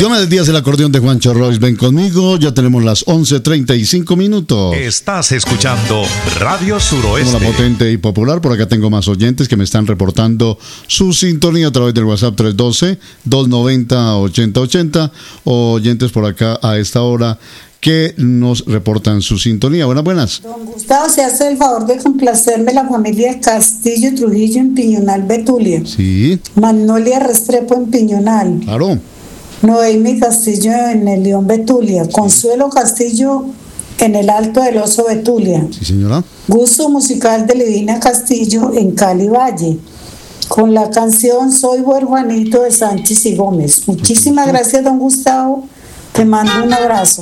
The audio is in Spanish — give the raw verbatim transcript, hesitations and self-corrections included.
Diomedes Díaz, el acordeón de Juancho Royce. Ven conmigo, ya tenemos las once treinta y cinco minutos. Estás escuchando Radio Suroeste. Como la potente y popular, por acá tengo más oyentes que me están reportando su sintonía a través del WhatsApp tres uno dos, dos nueve cero, ocho cero ocho cero. Oyentes por acá a esta hora que nos reportan su sintonía. Buenas, buenas. Don Gustavo, se hace el favor de complacerme la familia Castillo Trujillo en Piñonal, Betulia. Sí. Magnolia Restrepo en Piñonal. Claro. Noemi Castillo en el León, Betulia. Consuelo Castillo en el Alto del Oso, Betulia. Sí, señora. Gusto musical de Livina Castillo en Cali Valle, con la canción Soy Huerfanito de Sánchez y Gómez. Muchísimas gracias, don Gustavo. Te mando un abrazo.